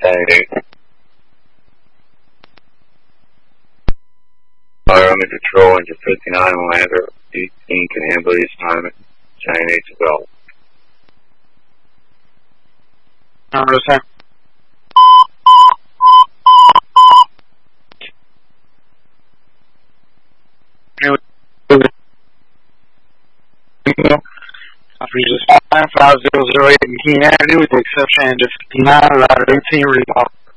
Army Patrol into 59 Lander 18 can handle the assignment. China 8 to go. Number 7. Reaches 5008 McKean Avenue with the exception of 59 Ladder 18 Reebok.